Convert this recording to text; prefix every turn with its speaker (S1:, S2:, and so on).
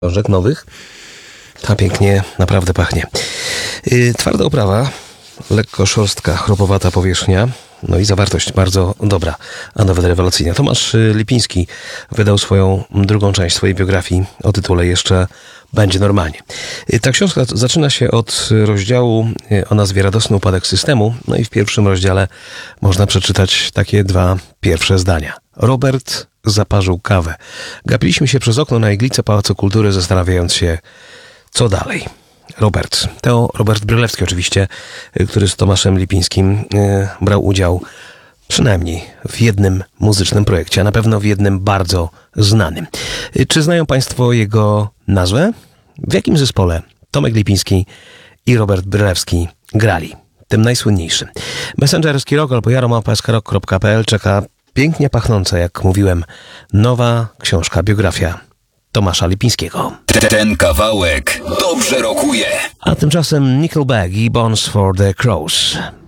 S1: książek nowych. Ta pięknie naprawdę pachnie. Twarda oprawa, lekko szorstka, chropowata powierzchnia, no i zawartość bardzo dobra, a nawet rewelacyjna. Tomasz Lipiński wydał swoją drugą część swojej biografii o tytule Jeszcze będzie normalnie. Ta książka zaczyna się od rozdziału o nazwie Radosny upadek systemu, no i w pierwszym rozdziale można przeczytać takie dwa pierwsze zdania. Robert zaparzył kawę. Gapiliśmy się przez okno na iglice Pałacu Kultury, zastanawiając się, co dalej. Robert Brylewski oczywiście, który z Tomaszem Lipińskim brał udział przynajmniej w jednym muzycznym projekcie, a na pewno w jednym bardzo znanym. Czy znają Państwo jego nazwę? W jakim zespole Tomek Lipiński i Robert Brylewski grali? Tym najsłynniejszym. Messengerski Rock albo jaromałpa.skrock.pl czeka pięknie pachnąca, jak mówiłem, nowa książka, biografia Tomasza Lipińskiego.
S2: Ten kawałek dobrze rokuje.
S1: A tymczasem Nickelback i Bones for the Crows.